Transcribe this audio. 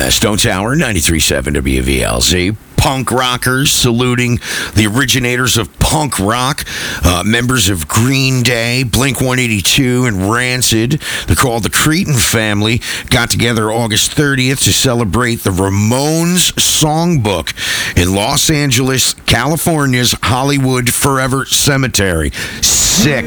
Stone Tower, 93.7 WVLZ. Punk rockers saluting the originators of punk rock, members of Green Day, Blink-182, and Rancid. They're called the Cretin Family. Got together August 30th to celebrate the Ramones Songbook in Los Angeles, California's Hollywood Forever Cemetery. Sick.